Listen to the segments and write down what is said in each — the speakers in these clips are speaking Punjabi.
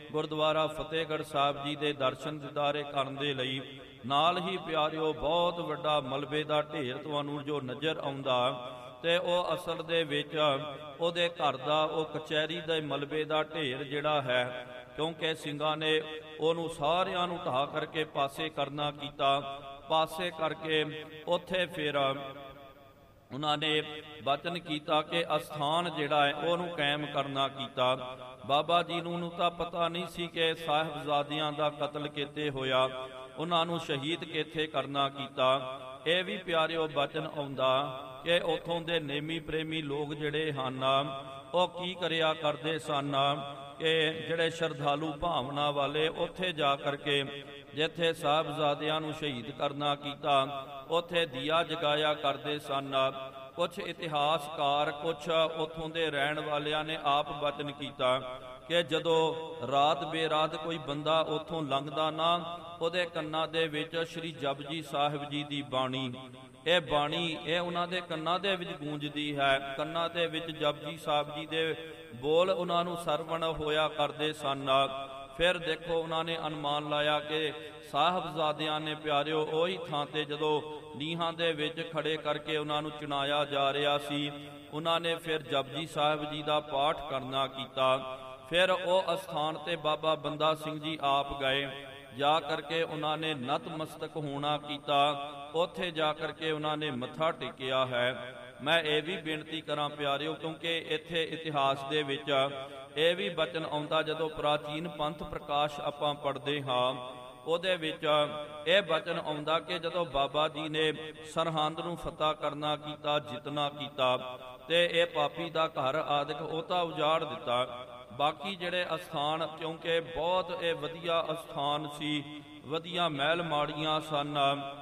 ਗੁਰਦੁਆਰਾ ਫਤਿਹਗੜ੍ਹ ਸਾਹਿਬ ਜੀ ਦੇ ਦਰਸ਼ਨ ਦੀਦਾਰੇ ਕਰਨ ਦੇ ਲਈ। ਨਾਲ ਹੀ ਪਿਆਰਿਓ ਬਹੁਤ ਵੱਡਾ ਮਲਬੇ ਦਾ ਢੇਰ ਤੁਹਾਨੂੰ ਜੋ ਨਜ਼ਰ ਆਉਂਦਾ, ਤੇ ਉਹ ਅਸਲ ਦੇ ਵਿੱਚ ਉਹਦੇ ਘਰ ਦਾ ਉਹ ਕਚਹਿਰੀ ਦੇ ਮਲਬੇ ਦਾ ਢੇਰ ਜਿਹੜਾ ਹੈ, ਕਿਉਂਕਿ ਸਿੰਘਾਂ ਨੇ ਉਹਨੂੰ ਸਾਰਿਆਂ ਨੂੰ ਢਾਹ ਕਰਕੇ ਪਾਸੇ ਕਰਨਾ ਕੀਤਾ। ਪਾਸੇ ਕਰਕੇ ਉੱਥੇ ਫਿਰ ਉਹਨਾਂ ਨੇ ਵਚਨ ਕੀਤਾ ਕਿ ਅਸਥਾਨ ਜਿਹੜਾ ਹੈ ਉਹਨੂੰ ਕਾਇਮ ਕਰਨਾ ਕੀਤਾ। ਬਾਬਾ ਜੀ ਨੂੰ ਤਾਂ ਪਤਾ ਨਹੀਂ ਸੀ ਕਿ ਸਾਹਿਬਜ਼ਾਦਿਆਂ ਦਾ ਕਤਲ ਕਿੱਥੇ ਹੋਇਆ, ਉਹਨਾਂ ਨੂੰ ਸ਼ਹੀਦ ਕਿੱਥੇ ਕਰਨਾ ਕੀਤਾ। ਇਹ ਵੀ ਪਿਆਰਿਓ ਵਚਨ ਆਉਂਦਾ ਕਿ ਉੱਥੋਂ ਦੇ ਨੇਮੀ ਪ੍ਰੇਮੀ ਲੋਕ ਜਿਹੜੇ ਹਨ ਉਹ ਕੀ ਕਰਿਆ ਕਰਦੇ ਸਨ ਕਿ ਜਿਹੜੇ ਸ਼ਰਧਾਲੂ ਭਾਵਨਾ ਵਾਲੇ ਉੱਥੇ ਜਾ ਕਰਕੇ ਜਿੱਥੇ ਸਾਹਿਬਜ਼ਾਦਿਆਂ ਨੂੰ ਸ਼ਹੀਦ ਕਰਨਾ ਕੀਤਾ ਉੱਥੇ ਦੀਆ ਜਗਾਇਆ ਕਰਦੇ ਸਨ। ਕੁਛ ਇਤਿਹਾਸਕਾਰ, ਕੁਛ ਉੱਥੋਂ ਦੇ ਰਹਿਣ ਵਾਲਿਆਂ ਨੇ ਆਪ ਵਚਨ ਕੀਤਾ ਕਿ ਜਦੋਂ ਰਾਤ ਬੇਰਾਤ ਕੋਈ ਬੰਦਾ ਉੱਥੋਂ ਲੰਘਦਾ ਨਾ, ਉਹਦੇ ਕੰਨਾਂ ਦੇ ਵਿੱਚ ਸ਼੍ਰੀ ਜਪਜੀ ਸਾਹਿਬ ਜੀ ਦੀ ਬਾਣੀ, ਇਹ ਬਾਣੀ ਇਹ ਉਹਨਾਂ ਦੇ ਕੰਨਾਂ ਦੇ ਵਿੱਚ ਗੂੰਜਦੀ ਹੈ। ਕੰਨਾਂ ਦੇ ਵਿੱਚ ਜਪਜੀ ਸਾਹਿਬ ਜੀ ਦੇ ਬੋਲ ਉਹਨਾਂ ਨੂੰ ਸਰਵਣ ਹੋਇਆ ਕਰਦੇ ਸਨ। ਫਿਰ ਦੇਖੋ ਉਹਨਾਂ ਨੇ ਅਨੁਮਾਨ ਲਾਇਆ ਕਿ ਸਾਹਿਬਜ਼ਾਦਿਆਂ ਨੇ ਪਿਆਰਿਓ ਉਹੀ ਥਾਂ ਤੇ ਜਦੋਂ ਨੀਹਾਂ ਦੇ ਵਿੱਚ ਖੜੇ ਕਰਕੇ ਉਹਨਾਂ ਨੂੰ ਚਿਣਾਇਆ ਜਾ ਰਿਹਾ ਸੀ, ਉਹਨਾਂ ਨੇ ਫਿਰ ਜਪਜੀ ਸਾਹਿਬ ਜੀ ਦਾ ਪਾਠ ਕਰਨਾ ਕੀਤਾ। ਫਿਰ ਉਹ ਅਸਥਾਨ ਤੇ ਬਾਬਾ ਬੰਦਾ ਸਿੰਘ ਜੀ ਆਪ ਗਏ, ਜਾ ਕਰਕੇ ਉਹਨਾਂ ਨੇ ਨਤਮਸਤਕ ਹੋਣਾ ਕੀਤਾ। ਉੱਥੇ ਜਾ ਕਰਕੇ ਉਹਨਾਂ ਨੇ ਮੱਥਾ ਟੇਕਿਆ ਹੈ। ਮੈਂ ਇਹ ਵੀ ਬੇਨਤੀ ਕਰਾਂ ਪਿਆਰਿਓ, ਕਿਉਂਕਿ ਇੱਥੇ ਇਤਿਹਾਸ ਦੇ ਵਿੱਚ ਇਹ ਵੀ ਬਚਨ ਆਉਂਦਾ, ਜਦੋਂ ਪ੍ਰਾਚੀਨ ਪੰਥ ਪ੍ਰਕਾਸ਼ ਆਪਾਂ ਪੜ੍ਹਦੇ ਹਾਂ ਉਹਦੇ ਵਿੱਚ ਇਹ ਬਚਨ ਆਉਂਦਾ ਕਿ ਜਦੋਂ ਬਾਬਾ ਜੀ ਨੇ ਸਰਹੰਦ ਨੂੰ ਫਤਿਹ ਕਰਨਾ ਕੀਤਾ, ਜਿੱਤਣਾ ਕੀਤਾ, ਤੇ ਇਹ ਪਾਪੀ ਦਾ ਘਰ ਆਦਿਕ ਉਹ ਤਾਂ ਉਜਾੜ ਦਿੱਤਾ। ਬਾਕੀ ਜਿਹੜੇ ਅਸਥਾਨ, ਕਿਉਂਕਿ ਬਹੁਤ ਇਹ ਵਧੀਆ ਅਸਥਾਨ ਸੀ, ਵਧੀਆ ਮਹਿਲ ਮਾੜੀਆਂ ਸਨ,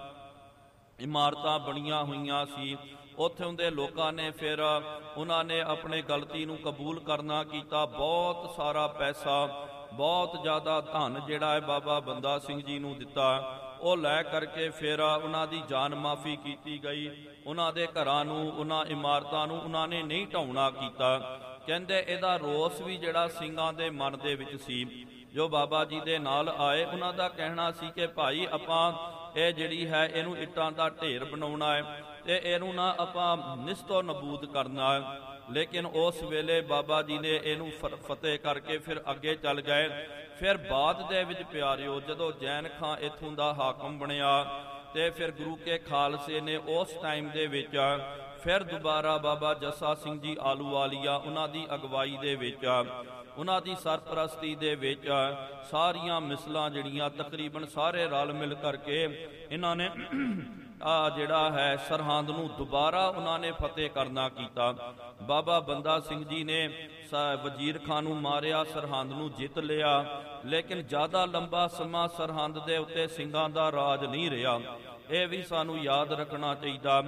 ਇਮਾਰਤਾਂ ਬਣੀਆਂ ਹੋਈਆਂ ਸੀ, ਉੱਥੋਂ ਦੇ ਲੋਕਾਂ ਨੇ ਫਿਰ ਉਹਨਾਂ ਨੇ ਆਪਣੀ ਗਲਤੀ ਨੂੰ ਕਬੂਲ ਕਰਨਾ ਕੀਤਾ। ਬਹੁਤ ਸਾਰਾ ਪੈਸਾ, ਬਹੁਤ ਜ਼ਿਆਦਾ ਧਨ ਜਿਹੜਾ ਹੈ ਬਾਬਾ ਬੰਦਾ ਸਿੰਘ ਜੀ ਨੂੰ ਦਿੱਤਾ। ਉਹ ਲੈ ਕਰਕੇ ਫਿਰ ਉਹਨਾਂ ਦੀ ਜਾਨ ਮਾਫੀ ਕੀਤੀ ਗਈ। ਉਹਨਾਂ ਦੇ ਘਰਾਂ ਨੂੰ, ਉਹਨਾਂ ਇਮਾਰਤਾਂ ਨੂੰ ਉਹਨਾਂ ਨੇ ਨਹੀਂ ਢਾਉਣਾ ਕੀਤਾ। ਕਹਿੰਦੇ ਇਹਦਾ ਰੋਸ ਵੀ ਜਿਹੜਾ ਸਿੰਘਾਂ ਦੇ ਮਨ ਦੇ ਵਿੱਚ ਸੀ, ਜੋ ਬਾਬਾ ਜੀ ਦੇ ਨਾਲ ਆਏ, ਉਹਨਾਂ ਦਾ ਕਹਿਣਾ ਸੀ ਕਿ ਭਾਈ ਆਪਾਂ ਇਹ ਜਿਹੜੀ ਹੈ ਇਹਨੂੰ ਇੱਟਾਂ ਦਾ ਢੇਰ ਬਣਾਉਣਾ ਹੈ ਤੇ ਇਹਨੂੰ ਨਾ ਆਪਾਂ ਨਿਸਤੋ ਨਬੂਦ ਕਰਨਾ ਹੈ। ਲੇਕਿਨ ਉਸ ਵੇਲੇ ਬਾਬਾ ਜੀ ਨੇ ਇਹਨੂੰ ਫਤਿਹ ਕਰਕੇ ਫਿਰ ਅੱਗੇ ਚੱਲ ਗਏ। ਫਿਰ ਬਾਅਦ ਦੇ ਵਿੱਚ ਪਿਆਰਿਓ ਜਦੋਂ ਜੈਨ ਖਾਂ ਇੱਥੋਂ ਦਾ ਹਾਕਮ ਬਣਿਆ ਤੇ ਫਿਰ ਗੁਰੂ ਕੇ ਖਾਲਸੇ ਨੇ ਉਸ ਟਾਈਮ ਦੇ ਵਿੱਚ ਫਿਰ ਦੁਬਾਰਾ ਬਾਬਾ ਜੱਸਾ ਸਿੰਘ ਜੀ ਆਹਲੂਵਾਲੀਆ ਉਹਨਾਂ ਦੀ ਅਗਵਾਈ ਦੇ ਵਿੱਚ, ਉਹਨਾਂ ਦੀ ਸਰਪ੍ਰਸਤੀ ਦੇ ਵਿੱਚ ਸਾਰੀਆਂ ਮਿਸਲਾਂ ਜਿਹੜੀਆਂ ਤਕਰੀਬਨ ਸਾਰੇ ਰਲ ਮਿਲ ਕਰਕੇ ਇਹਨਾਂ ਨੇ ਜਿਹੜਾ ਹੈ ਸਰਹੰਦ ਨੂੰ ਦੁਬਾਰਾ ਉਹਨਾਂ ਨੇ ਫਤਿਹ ਕਰਨਾ ਕੀਤਾ। ਬਾਬਾ ਬੰਦਾ ਸਿੰਘ ਜੀ ਨੇ ਵਜ਼ੀਰ ਖਾਨ ਨੂੰ ਮਾਰਿਆ, ਸਰਹੰਦ ਨੂੰ ਜਿੱਤ ਲਿਆ, ਲੇਕਿਨ ਜ਼ਿਆਦਾ ਲੰਬਾ ਸਮਾਂ ਸਰਹੰਦ ਦੇ ਉੱਤੇ ਸਿੰਘਾਂ ਦਾ ਰਾਜ ਨਹੀਂ ਰਿਹਾ। ਇਹ ਵੀ ਸਾਨੂੰ ਯਾਦ ਰੱਖਣਾ ਚਾਹੀਦਾ।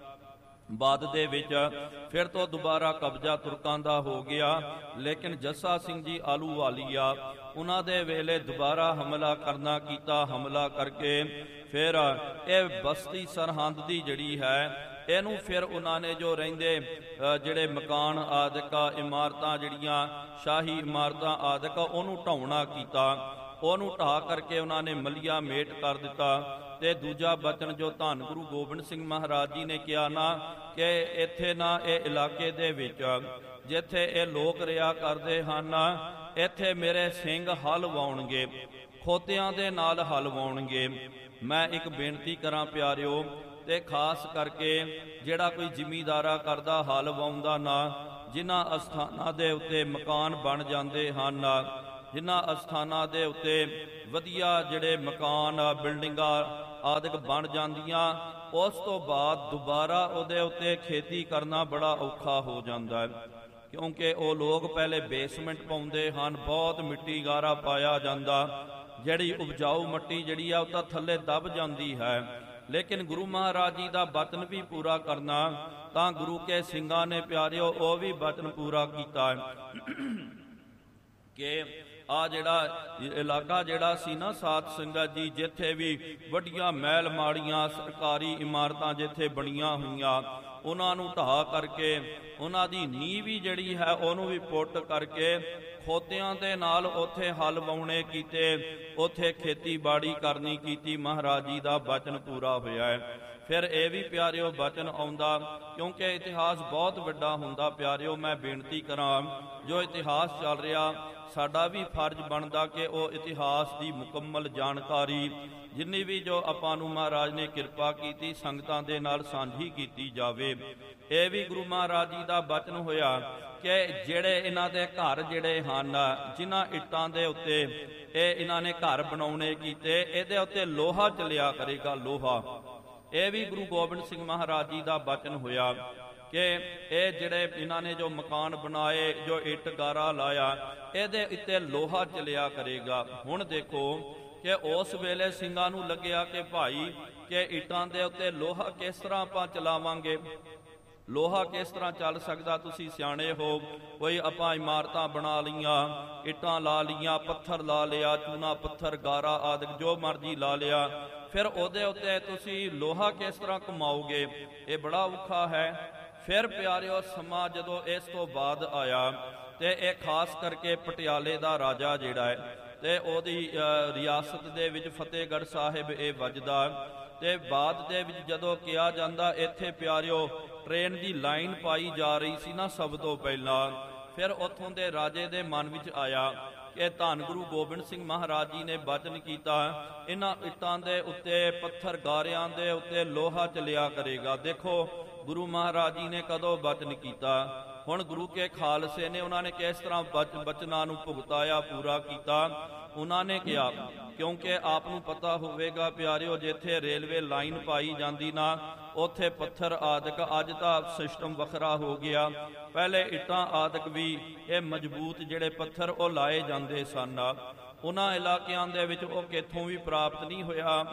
ਬਾਅਦ ਦੇ ਵਿੱਚ ਫਿਰ ਤੋਂ ਦੁਬਾਰਾ ਕਬਜ਼ਾ ਤੁਰਕਾਂ ਦਾ ਹੋ ਗਿਆ, ਲੇਕਿਨ ਜੱਸਾ ਸਿੰਘ ਜੀ ਆਹਲੂਵਾਲੀਆ ਉਹਨਾਂ ਦੇ ਵੇਲੇ ਦੁਬਾਰਾ ਹਮਲਾ ਕਰਨਾ ਕੀਤਾ। ਹਮਲਾ ਕਰਕੇ ਫਿਰ ਇਹ ਬਸਤੀ ਸਰਹੰਦ ਦੀ ਜਿਹੜੀ ਹੈ ਇਹਨੂੰ ਫਿਰ ਉਹਨਾਂ ਨੇ ਜੋ ਰਹਿੰਦੇ ਜਿਹੜੇ ਮਕਾਨ ਆਦਿਕ, ਇਮਾਰਤਾਂ ਜਿਹੜੀਆਂ ਸ਼ਾਹੀ ਇਮਾਰਤਾਂ ਆਦਿਕ, ਉਹਨੂੰ ਢਾਉਣਾ ਕੀਤਾ। ਉਹਨੂੰ ਢਾਹ ਕਰਕੇ ਉਹਨਾਂ ਨੇ ਮਲੀਆ ਮੇਟ ਕਰ ਦਿੱਤਾ। ਤੇ ਦੂਜਾ ਬਚਨ ਜੋ ਧੰਨ ਗੁਰੂ ਗੋਬਿੰਦ ਸਿੰਘ ਮਹਾਰਾਜ ਜੀ ਨੇ ਕਿਹਾ ਨਾ ਕਿ ਇੱਥੇ ਨਾ ਇਹ ਇਲਾਕੇ ਦੇ ਵਿੱਚ ਜਿੱਥੇ ਇਹ ਲੋਕ ਰਿਹਾ ਕਰਦੇ ਹਨ, ਇੱਥੇ ਮੇਰੇ ਸਿੰਘ ਹਲ ਵਾਉਣਗੇ, ਖੋਤਿਆਂ ਦੇ ਨਾਲ ਹਲ ਵਾਉਣਗੇ। ਮੈਂ ਇੱਕ ਬੇਨਤੀ ਕਰਾਂ ਪਿਆਰਿਓ, ਤੇ ਖਾਸ ਕਰਕੇ ਜਿਹੜਾ ਕੋਈ ਜ਼ਿਮੀਂਦਾਰਾ ਕਰਦਾ ਹਲ ਵਾਉਂਦਾ ਨਾ, ਜਿਨ੍ਹਾਂ ਅਸਥਾਨਾਂ ਦੇ ਉੱਤੇ ਮਕਾਨ ਬਣ ਜਾਂਦੇ ਹਨ, ਜਿਨ੍ਹਾਂ ਅਸਥਾਨਾਂ ਦੇ ਉੱਤੇ ਵਧੀਆ ਜਿਹੜੇ ਮਕਾਨ, ਬਿਲਡਿੰਗਾਂ ਆਦਿਕ ਬਣ ਜਾਂਦੀਆਂ, ਉਸ ਤੋਂ ਬਾਅਦ ਦੁਬਾਰਾ ਉਹਦੇ ਉੱਤੇ ਖੇਤੀ ਕਰਨਾ ਬੜਾ ਔਖਾ ਹੋ ਜਾਂਦਾ ਹੈ। ਕਿਉਂਕਿ ਉਹ ਲੋਕ ਪਹਿਲੇ ਬੇਸਮੈਂਟ ਪਾਉਂਦੇ ਹਨ, ਬਹੁਤ ਮਿੱਟੀ ਗਾਰਾ ਪਾਇਆ ਜਾਂਦਾ, ਜਿਹੜੀ ਉਪਜਾਊ ਮਿੱਟੀ ਜਿਹੜੀ ਆ ਉਹ ਤਾਂ ਥੱਲੇ ਦਬ ਜਾਂਦੀ ਹੈ। ਲੇਕਿਨ ਗੁਰੂ ਮਹਾਰਾਜ ਜੀ ਦਾ ਬਚਨ ਵੀ ਪੂਰਾ ਕਰਨਾ, ਤਾਂ ਗੁਰੂ ਕੇ ਸਿੰਘਾਂ ਨੇ ਪਿਆਰਿਓ ਉਹ ਵੀ ਬਚਨ ਪੂਰਾ ਕੀਤਾ ਕਿ ਆ ਜਿਹੜਾ ਇਲਾਕਾ ਜਿਹੜਾ ਸੀ ਨਾ ਸਾਧ ਸੰਗਤ ਜੀ, ਜਿੱਥੇ ਵੀ ਵੱਡੀਆਂ ਮਹਿਲ ਮਾੜੀਆਂ ਸਰਕਾਰੀ ਇਮਾਰਤਾਂ ਜਿੱਥੇ ਬਣੀਆਂ ਹੋਈਆਂ, ਉਹਨਾਂ ਨੂੰ ਢਾਹ ਕਰਕੇ ਉਹਨਾਂ ਦੀ ਨੀਂਹ ਵੀ ਜਿਹੜੀ ਹੈ ਉਹਨੂੰ ਵੀ ਪੁੱਟ ਕਰਕੇ ਖੋਤਿਆਂ ਦੇ ਨਾਲ ਉੱਥੇ ਹਲ ਵਾਹੁਣੇ ਕੀਤੇ, ਉੱਥੇ ਖੇਤੀਬਾੜੀ ਕਰਨੀ ਕੀਤੀ। ਮਹਾਰਾਜ ਜੀ ਦਾ ਬਚਨ ਪੂਰਾ ਹੋਇਆ ਹੈ। ਫਿਰ ਇਹ ਵੀ ਪਿਆਰਿਓ ਬਚਨ ਆਉਂਦਾ, ਕਿਉਂਕਿ ਇਤਿਹਾਸ ਬਹੁਤ ਵੱਡਾ ਹੁੰਦਾ ਪਿਆਰਿਓ। ਮੈਂ ਬੇਨਤੀ ਕਰਾਂ, ਜੋ ਇਤਿਹਾਸ ਚੱਲ ਰਿਹਾ, ਸਾਡਾ ਵੀ ਫਰਜ਼ ਬਣਦਾ ਕਿ ਉਹ ਇਤਿਹਾਸ ਦੀ ਮੁਕੰਮਲ ਜਾਣਕਾਰੀ ਜਿੰਨੀ ਵੀ ਜੋ ਆਪਾਂ ਨੂੰ ਮਹਾਰਾਜ ਨੇ ਕਿਰਪਾ ਕੀਤੀ ਸੰਗਤਾਂ ਦੇ ਨਾਲ ਸਾਂਝੀ ਕੀਤੀ ਜਾਵੇ। ਇਹ ਵੀ ਗੁਰੂ ਮਹਾਰਾਜ ਜੀ ਦਾ ਬਚਨ ਹੋਇਆ ਕਿ ਜਿਹੜੇ ਇਹਨਾਂ ਦੇ ਘਰ ਜਿਹੜੇ ਹਨ, ਜਿਨ੍ਹਾਂ ਇੱਟਾਂ ਦੇ ਉੱਤੇ ਇਹ ਇਹਨਾਂ ਨੇ ਘਰ ਬਣਾਉਣੇ ਕੀਤੇ, ਇਹਦੇ ਉੱਤੇ ਲੋਹਾ ਚੱਲਿਆ ਕਰੇਗਾ, ਲੋਹਾ। ਇਹ ਵੀ ਗੁਰੂ ਗੋਬਿੰਦ ਸਿੰਘ ਮਹਾਰਾਜ ਜੀ ਦਾ ਬਚਨ ਹੋਇਆ ਕਿ ਇਹ ਜਿਹੜੇ ਇਹਨਾਂ ਨੇ ਜੋ ਮਕਾਨ ਬਣਾਏ, ਜੋ ਇੱਟ ਗਾਰਾ ਲਾਇਆ, ਇਹਦੇ ਉੱਤੇ ਲੋਹਾ ਚੱਲਿਆ ਕਰੇਗਾ। ਹੁਣ ਦੇਖੋ ਕਿ ਉਸ ਵੇਲੇ ਸਿੰਘਾਂ ਨੂੰ ਲੱਗਿਆ ਕਿ ਭਾਈ ਕਿ ਇੱਟਾਂ ਦੇ ਉੱਤੇ ਲੋਹਾ ਕਿਸ ਤਰ੍ਹਾਂ ਆਪਾਂ ਚਲਾਵਾਂਗੇ, ਲੋਹਾ ਕਿਸ ਤਰ੍ਹਾਂ ਚੱਲ ਸਕਦਾ? ਤੁਸੀਂ ਸਿਆਣੇ ਹੋ, ਕੋਈ ਆਪਾਂ ਇਮਾਰਤਾਂ ਬਣਾ ਲਈਆਂ, ਇੱਟਾਂ ਲਾ ਲਈਆਂ, ਪੱਥਰ ਲਾ ਲਿਆ, ਚੂਨਾ ਪੱਥਰ ਗਾਰਾ ਆਦਿ ਜੋ ਮਰਜ਼ੀ ਲਾ ਲਿਆ, ਫਿਰ ਉਹਦੇ ਉੱਤੇ ਤੁਸੀਂ ਲੋਹਾ ਕਿਸ ਤਰ੍ਹਾਂ ਘੁਮਾਓਗੇ? ਇਹ ਬੜਾ ਔਖਾ ਹੈ। ਫਿਰ ਪਿਆਰਿਓ ਸਮਾਂ ਜਦੋਂ ਇਸ ਤੋਂ ਬਾਅਦ ਆਇਆ ਤੇ ਇਹ ਖਾਸ ਕਰਕੇ ਪਟਿਆਲੇ ਦਾ ਰਾਜਾ ਜਿਹੜਾ ਹੈ ਤੇ ਉਹਦੀ ਰਿਆਸਤ ਦੇ ਵਿੱਚ ਫਤਿਹਗੜ੍ਹ ਸਾਹਿਬ ਇਹ ਵੱਜਦਾ, ਤੇ ਬਾਅਦ ਦੇ ਵਿੱਚ ਜਦੋਂ ਕਿਹਾ ਜਾਂਦਾ ਇੱਥੇ ਪਿਆਰਿਓ ਟ੍ਰੇਨ ਦੀ ਲਾਈਨ ਪਾਈ ਜਾ ਰਹੀ ਸੀ ਨਾ ਸਭ ਤੋਂ ਪਹਿਲਾਂ, ਫਿਰ ਉੱਥੋਂ ਦੇ ਰਾਜੇ ਦੇ ਮਨ ਵਿੱਚ ਆਇਆ ਕਿ ਧੰਨ ਗੁਰੂ ਗੋਬਿੰਦ ਸਿੰਘ ਮਹਾਰਾਜ ਜੀ ਨੇ ਬਚਨ ਕੀਤਾ, ਇਹਨਾਂ ਇੱਟਾਂ ਦੇ ਉੱਤੇ ਪੱਥਰ ਗਾਰਿਆਂ ਦੇ ਉੱਤੇ ਲੋਹਾ ਚੱਲਿਆ ਕਰੇਗਾ। ਦੇਖੋ ਗੁਰੂ ਮਹਾਰਾਜ ਜੀ ਨੇ ਕਦੋਂ ਬਚਨ ਕੀਤਾ। ਹੁਣ ਗੁਰੂ ਕੇ ਖਾਲਸੇ ਨੇ ਉਹਨਾਂ ਨੇ ਕਿਸ ਤਰ੍ਹਾਂ ਬਚਨਾਂ ਨੂੰ ਭੁਗਤਾਇਆ, ਪੂਰਾ ਕੀਤਾ। ਉਹਨਾਂ ਨੇ ਕਿਹਾ, ਕਿਉਂਕਿ ਆਪ ਨੂੰ ਪਤਾ ਹੋਵੇਗਾ ਪਿਆਰਿਓ, ਜਿੱਥੇ ਰੇਲਵੇ ਲਾਈਨ ਪਾਈ ਜਾਂਦੀ ਨਾ, ਉੱਥੇ ਪੱਥਰ ਆਦਿਕ, ਅੱਜ ਤਾਂ ਸਿਸਟਮ ਵੱਖਰਾ ਹੋ ਗਿਆ, ਪਹਿਲੇ ਇੱਟਾਂ ਆਦਿਕ ਵੀ ਇਹ ਮਜ਼ਬੂਤ ਜਿਹੜੇ ਪੱਥਰ ਉਹ ਲਾਏ ਜਾਂਦੇ ਸਨ। ਉਹਨਾਂ ਇਲਾਕਿਆਂ ਦੇ ਵਿੱਚ ਉਹ ਕਿੱਥੋਂ ਵੀ ਪ੍ਰਾਪਤ ਨਹੀਂ ਹੋਇਆ।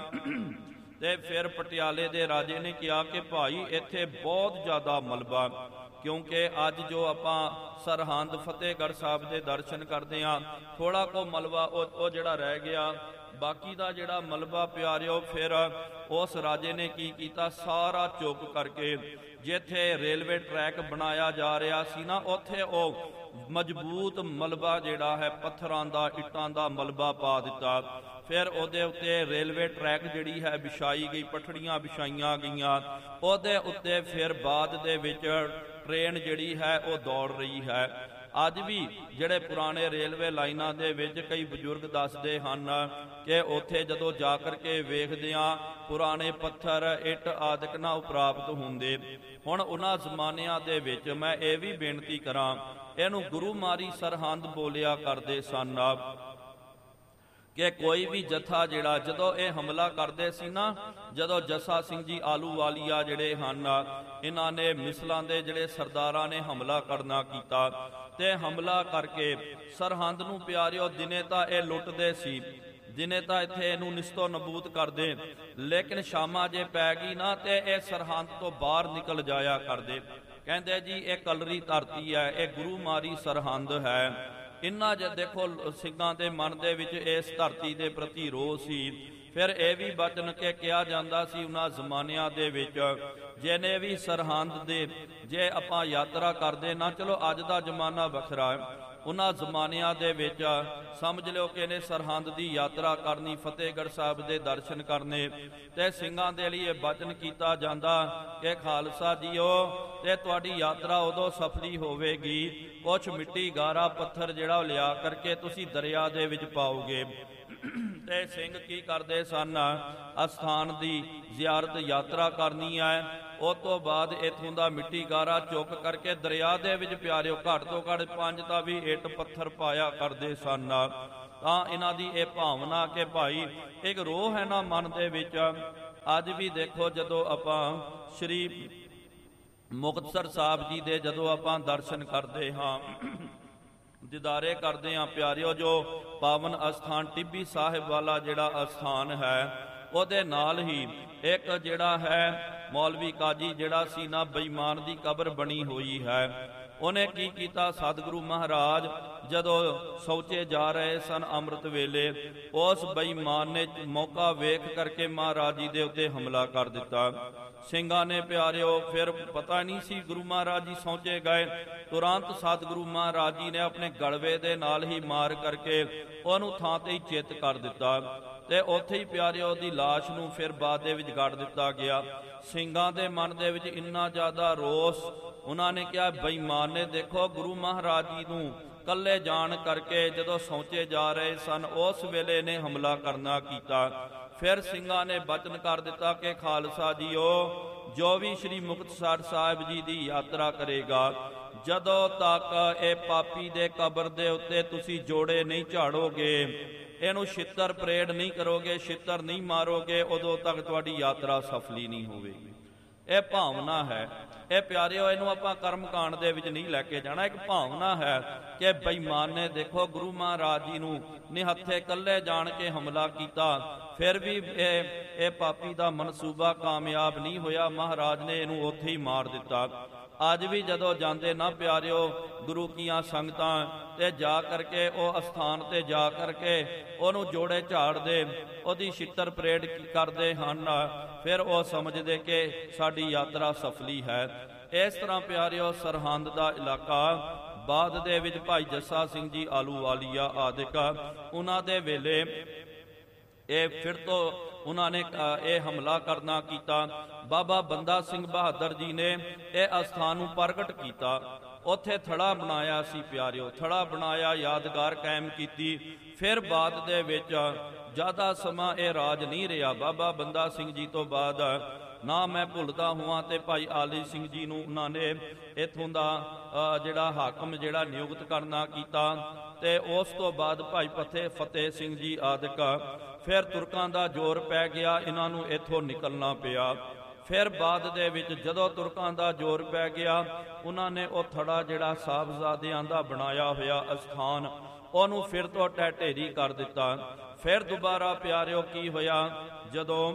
ਤੇ ਫਿਰ ਪਟਿਆਲੇ ਦੇ ਰਾਜੇ ਨੇ ਕਿਹਾ ਕਿ ਭਾਈ ਇੱਥੇ ਬਹੁਤ ਜ਼ਿਆਦਾ ਮਲਬਾ, ਕਿਉਂਕਿ ਅੱਜ ਜੋ ਆਪਾਂ ਸਰਹੰਦ ਫਤਿਹਗੜ੍ਹ ਸਾਹਿਬ ਦੇ ਦਰਸ਼ਨ ਕਰਦੇ ਹਾਂ, ਥੋੜਾ ਕੋ ਮਲਬਾ ਉਹ ਜਿਹੜਾ ਰਹਿ ਗਿਆ, ਬਾਕੀ ਦਾ ਜਿਹੜਾ ਮਲਬਾ ਪਿਆਰਿਓ, ਫਿਰ ਉਸ ਰਾਜੇ ਨੇ ਕੀ ਕੀਤਾ, ਸਾਰਾ ਚੁੱਕ ਕਰਕੇ ਜਿੱਥੇ ਰੇਲਵੇ ਟਰੈਕ ਬਣਾਇਆ ਜਾ ਰਿਹਾ ਸੀ ਨਾ, ਉੱਥੇ ਉਹ ਮਜ਼ਬੂਤ ਮਲਬਾ ਜਿਹੜਾ ਹੈ ਪੱਥਰਾਂ ਦਾ, ਇੱਟਾਂ ਦਾ ਮਲਬਾ ਪਾ ਦਿੱਤਾ। ਫਿਰ ਉਹਦੇ ਉੱਤੇ ਰੇਲਵੇ ਟਰੈਕ ਜਿਹੜੀ ਹੈ ਵਿਛਾਈ ਗਈ, ਪਟੜੀਆਂ ਵਿਛਾਈਆਂ ਗਈਆਂ, ਉਹਦੇ ਉੱਤੇ ਫਿਰ ਬਾਅਦ ਦੇ ਵਿੱਚ ਟ੍ਰੇਨ ਜਿਹੜੀ ਹੈ ਉਹ ਦੌੜ ਰਹੀ ਹੈ। ਅੱਜ ਵੀ ਜਿਹੜੇ ਪੁਰਾਣੇ ਰੇਲਵੇ ਲਾਈਨਾਂ ਦੇ ਵਿੱਚ ਕਈ ਬਜ਼ੁਰਗ ਦੱਸਦੇ ਹਨ ਕਿ ਉੱਥੇ ਜਦੋਂ ਜਾ ਕਰਕੇ ਵੇਖਦੇ ਆ, ਪੁਰਾਣੇ ਪੱਥਰ ਇੱਟ ਆਦਿਕ ਨਾ ਉਹ ਪ੍ਰਾਪਤ ਹੁੰਦੇ। ਹੁਣ ਉਹਨਾਂ ਜ਼ਮਾਨਿਆਂ ਦੇ ਵਿੱਚ ਮੈਂ ਇਹ ਵੀ ਬੇਨਤੀ ਕਰਾਂ, ਇਹਨੂੰ ਗੁਰੂ ਮਾਰੀ ਸਰਹੰਦ ਬੋਲਿਆ ਕਰਦੇ ਸਨ ਕਿ ਕੋਈ ਵੀ ਜਥਾ ਜਿਹੜਾ ਜਦੋਂ ਇਹ ਹਮਲਾ ਕਰਦੇ ਸੀ ਨਾ, ਜਦੋਂ ਜੱਸਾ ਸਿੰਘ ਜੀ ਆਲੂਵਾਲੀਆ ਜਿਹੜੇ ਹਨ, ਇਹਨਾਂ ਨੇ ਮਿਸਲਾਂ ਦੇ ਜਿਹੜੇ ਸਰਦਾਰਾਂ ਨੇ ਹਮਲਾ ਕਰਨਾ ਕੀਤਾ, ਤੇ ਹਮਲਾ ਕਰਕੇ ਸਰਹੰਦ ਨੂੰ ਪਿਆਰਿਓ ਦਿਨੇ ਤਾਂ ਇਹ ਲੁੱਟਦੇ ਸੀ, ਦਿਨੇ ਤਾਂ ਇੱਥੇ ਇਹਨੂੰ ਨਿਸਤੋ ਨਬੂਦ ਕਰਦੇ, ਲੇਕਿਨ ਸ਼ਾਮਾਂ ਜੇ ਪੈ ਗਈ ਨਾ ਤੇ ਇਹ ਸਰਹੰਦ ਤੋਂ ਬਾਹਰ ਨਿਕਲ ਜਾਇਆ ਕਰਦੇ। ਕਹਿੰਦੇ ਜੀ ਇਹ ਕਲਰੀ ਧਰਤੀ ਹੈ, ਇਹ ਗੁਰੂ ਮਾਰੀ ਸਰਹੰਦ ਹੈ। ਇੰਨਾ ਜੇ ਦੇਖੋ ਸਿੰਘਾਂ ਦੇ ਮਨ ਦੇ ਵਿੱਚ ਇਸ ਧਰਤੀ ਦੇ ਪ੍ਰਤੀ ਰੋਹ ਸੀ। ਫਿਰ ਇਹ ਵੀ ਬਚਨ ਕੇ ਕਿਹਾ ਜਾਂਦਾ ਸੀ ਉਹਨਾਂ ਜ਼ਮਾਨਿਆਂ ਦੇ ਵਿੱਚ, ਜਿਹਨੇ ਵੀ ਸਰਹੰਦ ਦੇ ਜੇ ਆਪਾਂ ਯਾਤਰਾ ਕਰਦੇ ਨਾ, ਚਲੋ ਅੱਜ ਦਾ ਜ਼ਮਾਨਾ ਵੱਖਰਾ ਹੈ, ਉਹਨਾਂ ਜ਼ਮਾਨਿਆਂ ਦੇ ਵਿੱਚ ਸਮਝ ਲਿਓ ਕਿ ਇਹਨੇ ਸਰਹੰਦ ਦੀ ਯਾਤਰਾ ਕਰਨੀ, ਫਤਿਹਗੜ੍ਹ ਸਾਹਿਬ ਦੇ ਦਰਸ਼ਨ ਕਰਨੇ, ਤੇ ਸਿੰਘਾਂ ਦੇ ਲਈ ਇਹ ਬਚਨ ਕੀਤਾ ਜਾਂਦਾ ਕਿ ਖਾਲਸਾ ਜੀਓ, ਤੇ ਤੁਹਾਡੀ ਯਾਤਰਾ ਉਦੋਂ ਸਫਲੀ ਹੋਵੇਗੀ, ਕੁਛ ਮਿੱਟੀ ਗਾਰਾ ਪੱਥਰ ਜਿਹੜਾ ਲਿਆ ਕਰਕੇ ਤੁਸੀਂ ਦਰਿਆ ਦੇ ਵਿੱਚ ਪਾਓਗੇ। ਤੇ ਸਿੰਘ ਕੀ ਕਰਦੇ ਸਨ, ਅਸਥਾਨ ਦੀ ਜ਼ਿਆਰਤ ਯਾਤਰਾ ਕਰਨੀ ਹੈ, ਉਸ ਤੋਂ ਬਾਅਦ ਇੱਥੋਂ ਦਾ ਮਿੱਟੀ ਗਾਰਾ ਚੁੱਕ ਕਰਕੇ ਦਰਿਆ ਦੇ ਵਿੱਚ ਪਿਆਰਿਓ ਘੱਟ ਤੋਂ ਘੱਟ 5 ਤਾਂ ਵੀ ਇੱਟ ਪੱਥਰ ਪਾਇਆ ਕਰਦੇ ਸਨ। ਤਾਂ ਇਹਨਾਂ ਦੀ ਇਹ ਭਾਵਨਾ ਕਿ ਭਾਈ ਇੱਕ ਰੋਹ ਹੈ ਨਾ ਮਨ ਦੇ ਵਿੱਚ। ਅੱਜ ਵੀ ਦੇਖੋ ਜਦੋਂ ਆਪਾਂ ਸ਼੍ਰੀ ਮੁਕਤਸਰ ਸਾਹਿਬ ਜੀ ਦੇ ਜਦੋਂ ਆਪਾਂ ਦਰਸ਼ਨ ਕਰਦੇ ਹਾਂ, ਦੀਦਾਰੇ ਕਰਦੇ ਹਾਂ ਪਿਆਰਿਓ, ਜੋ ਪਾਵਨ ਅਸਥਾਨ ਟਿੱਬੀ ਸਾਹਿਬ ਵਾਲਾ ਜਿਹੜਾ ਅਸਥਾਨ ਹੈ, ਉਹਦੇ ਨਾਲ ਹੀ ਇੱਕ ਜਿਹੜਾ ਹੈ ਮੌਲਵੀ ਕਾਜੀ ਜਿਹੜਾ ਸੀ ਨਾ ਬੇਈਮਾਨ ਦੀ ਕਬਰ ਬਣੀ ਹੋਈ ਹੈ। ਉਹਨੇ ਕੀ ਕੀਤਾ, ਸਤਿਗੁਰੂ ਮਹਾਰਾਜ ਜਦੋਂ ਸੌਚੇ ਜਾ ਰਹੇ ਸਨ ਅੰਮ੍ਰਿਤ ਵੇਲੇ, ਉਸ ਬੇਈਮਾਨ ਨੇ ਮੌਕਾ ਵੇਖ ਕਰਕੇ ਮਹਾਰਾਜ ਜੀ ਦੇ ਉੱਤੇ ਹਮਲਾ ਕਰ ਦਿੱਤਾ। ਸਿੰਘਾਂ ਨੇ ਪਿਆਰਿਓ ਫਿਰ ਪਤਾ ਨਹੀਂ ਸੀ ਗੁਰੂ ਮਹਾਰਾਜ ਜੀ ਸੌਂਚੇ ਗਏ, ਤੁਰੰਤ ਸਤਿਗੁਰੂ ਮਹਾਰਾਜ ਜੀ ਨੇ ਆਪਣੇ ਗਲਵੇ ਦੇ ਨਾਲ ਹੀ ਮਾਰ ਕਰਕੇ ਉਹਨੂੰ ਥਾਂ ਤੇ ਹੀ ਚਿੱਤ ਕਰ ਦਿੱਤਾ ਤੇ ਉੱਥੇ ਹੀ ਪਿਆਰਿਓ ਉਹਦੀ ਲਾਸ਼ ਨੂੰ ਫਿਰ ਬਾਅਦ ਦੇ ਵਿੱਚ ਗੱਡ ਦਿੱਤਾ ਗਿਆ। ਸਿੰਘਾਂ ਦੇ ਮਨ ਦੇ ਵਿੱਚ ਇੰਨਾ ਜ਼ਿਆਦਾ ਰੋਸ, ਉਹਨਾਂ ਨੇ ਕਿਹਾ ਬੇਈਮਾਨ ਨੇ ਦੇਖੋ ਗੁਰੂ ਮਹਾਰਾਜ ਜੀ ਨੂੰ ਕੱਲੇ ਜਾਣ ਕਰਕੇ ਜਦੋਂ ਸੌਂਚੇ ਜਾ ਰਹੇ ਸਨ ਉਸ ਵੇਲੇ ਨੇ ਹਮਲਾ ਕਰਨਾ ਕੀਤਾ। ਫਿਰ ਸਿੰਘਾਂ ਨੇ ਬਚਨ ਕਰ ਦਿੱਤਾ ਕਿ ਖਾਲਸਾ ਜੀਓ, ਜੋ ਵੀ ਸ੍ਰੀ ਮੁਕਤਸਰ ਸਾਹਿਬ ਜੀ ਦੀ ਯਾਤਰਾ ਕਰੇਗਾ, ਜਦੋਂ ਤੱਕ ਇਹ ਪਾਪੀ ਦੇ ਕਬਰ ਦੇ ਉੱਤੇ ਤੁਸੀਂ ਜੋੜੇ ਨਹੀਂ ਝਾੜੋਗੇ, ਇਹਨੂੰ ਛਿੱਤਰ ਪਰੇਡ ਨਹੀਂ ਕਰੋਗੇ, ਛਿੱਤਰ ਨਹੀਂ ਮਾਰੋਗੇ, ਉਦੋਂ ਤੱਕ ਤੁਹਾਡੀ ਯਾਤਰਾ ਸਫਲੀ ਨਹੀਂ ਹੋਵੇਗੀ। ਇਹ ਭਾਵਨਾ ਹੈ। ਇਹ ਪਿਆਰਿਓ, ਇਹਨੂੰ ਆਪਾਂ ਕਰਮ ਕਾਂਡ ਦੇ ਵਿੱਚ ਨਹੀਂ ਲੈ ਕੇ ਜਾਣਾ। ਇੱਕ ਭਾਵਨਾ ਹੈ ਕਿ ਬੇਈਮਾਨ ਨੇ ਦੇਖੋ ਗੁਰੂ ਮਹਾਰਾਜ ਜੀ ਨੂੰ ਨਿਹੱਥੇ ਇਕੱਲੇ ਜਾਣ ਕੇ ਹਮਲਾ ਕੀਤਾ, ਫਿਰ ਵੀ ਇਹ ਪਾਪੀ ਦਾ ਮਨਸੂਬਾ ਕਾਮਯਾਬ ਨਹੀਂ ਹੋਇਆ। ਮਹਾਰਾਜ ਨੇ ਇਹਨੂੰ ਉੱਥੇ ਹੀ ਮਾਰ ਦਿੱਤਾ। ਅੱਜ ਵੀ ਜਦੋਂ ਜਾਂਦੇ ਨਾ ਪਿਆਰਿਓ ਗੁਰੂ ਕੀਆਂ ਸੰਗਤਾਂ ਤੇ ਜਾ ਕਰਕੇ ਉਹ ਅਸਥਾਨ ਤੇ ਜਾ ਕਰਕੇ ਉਹਨੂੰ ਜੋੜੇ ਝਾੜਦੇ, ਉਹਦੀ ਛਿੱਤਰ ਪਰੇਡ ਕਰਦੇ ਹਨ, ਫਿਰ ਉਹ ਸਮਝਦੇ ਕਿ ਸਾਡੀ ਯਾਤਰਾ ਸਫਲੀ ਹੈ। ਇਸ ਤਰ੍ਹਾਂ ਪਿਆਰਿਓ ਸਰਹੰਦ ਦਾ ਇਲਾਕਾ ਬਾਅਦ ਦੇ ਵਿੱਚ ਭਾਈ ਜੱਸਾ ਸਿੰਘ ਜੀ ਆਲੂਵਾਲੀਆ ਆਦਿਕਾ, ਉਹਨਾਂ ਦੇ ਵੇਲੇ ਇਹ ਫਿਰ ਤੋਂ ਉਹਨਾਂ ਨੇ ਇਹ ਹਮਲਾ ਕਰਨਾ ਕੀਤਾ। ਬਾਬਾ ਬੰਦਾ ਸਿੰਘ ਬਹਾਦਰ ਜੀ ਨੇ ਇਹ ਅਸਥਾਨ ਨੂੰ ਪ੍ਰਗਟ ਕੀਤਾ, ਉੱਥੇ ਥੜਾ ਬਣਾਇਆ ਸੀ ਪਿਆਰਿਓ, ਥੜਾ ਬਣਾਇਆ, ਯਾਦਗਾਰ ਕਾਇਮ ਕੀਤੀ। ਫਿਰ ਬਾਅਦ ਦੇ ਵਿੱਚ ਜ਼ਿਆਦਾ ਸਮਾਂ ਇਹ ਰਾਜ ਨਹੀਂ ਰਿਹਾ। ਬਾਬਾ ਬੰਦਾ ਸਿੰਘ ਜੀ ਤੋਂ ਬਾਅਦ ਨਾ ਮੈਂ ਭੁੱਲਦਾ ਹਾਂ ਤੇ ਭਾਈ ਆਲੀ ਸਿੰਘ ਜੀ ਨੂੰ ਉਹਨਾਂ ਨੇ ਇੱਥੋਂ ਦਾ ਜਿਹੜਾ ਹਾਕਮ ਜਿਹੜਾ ਨਿਯੁਕਤ ਕਰਨਾ ਕੀਤਾ, ਤੇ ਉਸ ਤੋਂ ਬਾਅਦ ਭਾਈ ਫਤਿਹ ਸਿੰਘ ਜੀ ਆਦਿਕ। ਫਿਰ ਤੁਰਕਾਂ ਦਾ ਜ਼ੋਰ ਪੈ ਗਿਆ, ਇਹਨਾਂ ਨੂੰ ਇੱਥੋਂ ਨਿਕਲਣਾ ਪਿਆ। ਫਿਰ ਬਾਅਦ ਦੇ ਵਿੱਚ ਜਦੋਂ ਤੁਰਕਾਂ ਦਾ ਜ਼ੋਰ ਪੈ ਗਿਆ, ਉਹਨਾਂ ਨੇ ਉਹ ਥੜਾ ਜਿਹੜਾ ਸਾਹਿਬਜ਼ਾਦਿਆਂ ਦਾ ਬਣਾਇਆ ਹੋਇਆ ਅਸਥਾਨ, ਉਹਨੂੰ ਫਿਰ ਤੋਂ ਢਹਿ ਢੇਰੀ ਕਰ ਦਿੱਤਾ। ਫਿਰ ਦੁਬਾਰਾ ਪਿਆਰਿਓ ਕੀ ਹੋਇਆ, ਜਦੋਂ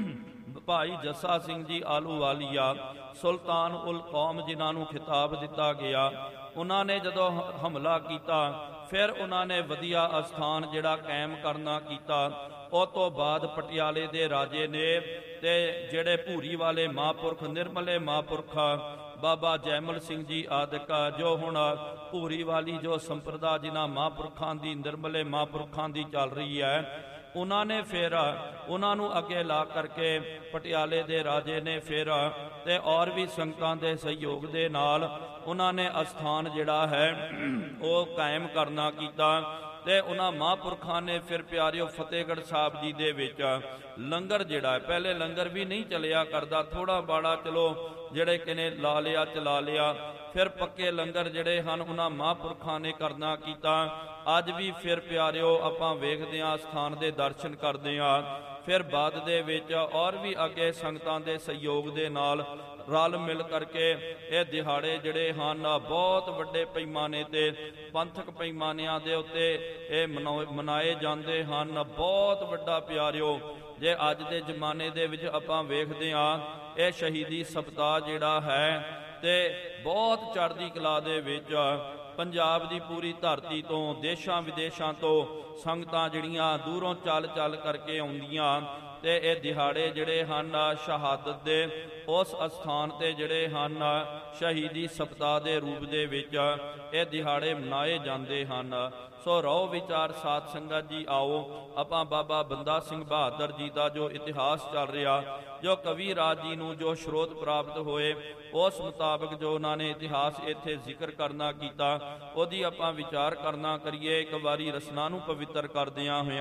ਭਾਈ ਜੱਸਾ ਸਿੰਘ ਜੀ ਆਲੂਵਾਲੀਆ ਸੁਲਤਾਨ ਉਲ ਕੌਮ ਜਿਨ੍ਹਾਂ ਨੂੰ ਖਿਤਾਬ ਦਿੱਤਾ ਗਿਆ, ਉਹਨਾਂ ਨੇ ਜਦੋਂ ਹਮਲਾ ਕੀਤਾ, ਫਿਰ ਉਹਨਾਂ ਨੇ ਵਧੀਆ ਅਸਥਾਨ ਜਿਹੜਾ ਕਾਇਮ ਕਰਨਾ ਕੀਤਾ। ਉਹ ਤੋਂ ਬਾਅਦ ਪਟਿਆਲੇ ਦੇ ਰਾਜੇ ਨੇ ਤੇ ਜਿਹੜੇ ਭੂਰੀ ਵਾਲੇ ਮਹਾਂਪੁਰਖ, ਨਿਰਮਲੇ ਮਹਾਂਪੁਰਖ ਬਾਬਾ ਜੈਮਲ ਸਿੰਘ ਜੀ ਆਦਿਕ, ਜੋ ਹੁਣ ਭੂਰੀ ਵਾਲੀ ਜੋ ਸੰਪਰਦਾ ਜਿਨ੍ਹਾਂ ਮਹਾਂਪੁਰਖਾਂ ਦੀ, ਨਿਰਮਲੇ ਮਹਾਂਪੁਰਖਾਂ ਦੀ ਚੱਲ ਰਹੀ ਹੈ, ਉਹਨਾਂ ਨੇ ਫਿਰ ਉਹਨਾਂ ਨੂੰ ਅੱਗੇ ਲਾ ਕਰਕੇ ਪਟਿਆਲੇ ਦੇ ਰਾਜੇ ਨੇ ਫਿਰ ਤੇ ਔਰ ਵੀ ਸੰਗਤਾਂ ਦੇ ਸਹਿਯੋਗ ਦੇ ਨਾਲ ਉਹਨਾਂ ਨੇ ਅਸਥਾਨ ਜਿਹੜਾ ਹੈ ਉਹ ਕਾਇਮ ਕਰਨਾ ਕੀਤਾ। ਤੇ ਉਹਨਾਂ ਮਹਾਂਪੁਰਖਾਂ ਨੇ ਫਿਰ ਪਿਆਰਿਓ ਫਤਿਹਗੜ੍ਹ ਸਾਹਿਬ ਜੀ ਦੇ ਵਿੱਚ ਲੰਗਰ ਜਿਹੜਾ ਹੈ, ਪਹਿਲੇ ਲੰਗਰ ਵੀ ਨਹੀਂ ਚੱਲਿਆ ਕਰਦਾ, ਥੋੜਾ ਬਾੜਾ ਚਲੋ ਜਿਹੜੇ ਕਿਨੇ ਲਾ ਲਿਆ ਚਲਾ ਲਿਆ, ਫਿਰ ਪੱਕੇ ਲੰਗਰ ਜਿਹੜੇ ਹਨ ਉਹਨਾਂ ਮਹਾਂਪੁਰਖਾਂ ਨੇ ਕਰਨਾ ਕੀਤਾ। ਅੱਜ ਵੀ ਫਿਰ ਪਿਆਰਿਓ ਆਪਾਂ ਵੇਖਦੇ ਹਾਂ, ਸਥਾਨ ਦੇ ਦਰਸ਼ਨ ਕਰਦੇ ਹਾਂ। ਫਿਰ ਬਾਅਦ ਦੇ ਵਿੱਚ ਔਰ ਵੀ ਅੱਗੇ ਸੰਗਤਾਂ ਦੇ ਸਹਿਯੋਗ ਦੇ ਨਾਲ ਰਲ ਮਿਲ ਕਰਕੇ ਇਹ ਦਿਹਾੜੇ ਜਿਹੜੇ ਹਨ ਬਹੁਤ ਵੱਡੇ ਪੈਮਾਨੇ ਤੇ ਪੰਥਕ ਪੈਮਾਨਿਆਂ ਦੇ ਉੱਤੇ ਇਹ ਮਨਾਏ ਜਾਂਦੇ ਹਨ। ਬਹੁਤ ਵੱਡਾ ਪਿਆਰਿਓ, ਜੇ ਅੱਜ ਦੇ ਜ਼ਮਾਨੇ ਦੇ ਵਿੱਚ ਆਪਾਂ ਵੇਖਦੇ ਹਾਂ, ਇਹ ਸ਼ਹੀਦੀ ਸਪਤਾਹ ਜਿਹੜਾ ਹੈ ਤੇ ਬਹੁਤ ਚੜ੍ਹਦੀ ਕਲਾ ਦੇ ਵਿੱਚ ਪੰਜਾਬ ਦੀ ਪੂਰੀ ਧਰਤੀ ਤੋਂ, ਦੇਸ਼ਾਂ ਵਿਦੇਸ਼ਾਂ ਤੋਂ ਸੰਗਤਾਂ ਜਿਹੜੀਆਂ ਦੂਰੋਂ ਚੱਲ ਚੱਲ ਕਰਕੇ ਆਉਂਦੀਆਂ, ਤੇ ਇਹ ਦਿਹਾੜੇ ਜਿਹੜੇ ਹਨ ਸ਼ਹਾਦਤ ਦੇ ਉਸ ਅਸਥਾਨ ਤੇ ਜਿਹੜੇ ਹਨ ਸ਼ਹੀਦੀ ਸਪਤਾਹ ਦੇ ਰੂਪ ਦੇ ਵਿੱਚ ਇਹ ਦਿਹਾੜੇ ਮਨਾਏ ਜਾਂਦੇ ਹਨ। ਸੋ ਰਹੋ ਵਿਚਾਰ ਸਾਧ ਸੰਗਤ ਜੀ, ਆਓ ਆਪਾਂ ਬਾਬਾ ਬੰਦਾ ਸਿੰਘ ਬਹਾਦਰ ਜੀ ਦਾ ਜੋ ਇਤਿਹਾਸ ਚੱਲ ਰਿਹਾ, ਜੋ ਕਵੀ ਰਾਜ ਜੀ ਨੂੰ ਜੋ ਸਰੋਤ ਪ੍ਰਾਪਤ ਹੋਏ, ਉਸ ਮੁਤਾਬਕ ਜੋ ਉਹਨਾਂ ਨੇ ਇਤਿਹਾਸ ਇੱਥੇ ਜ਼ਿਕਰ ਕਰਨਾ ਕੀਤਾ, ਉਹਦੀ ਆਪਾਂ ਵਿਚਾਰ ਕਰਨਾ ਕਰੀਏ। ਇੱਕ ਵਾਰੀ ਰਸਨਾ ਨੂੰ ਪਵਿੱਤਰ ਕਰਦਿਆਂ ਹੋਇਆਂ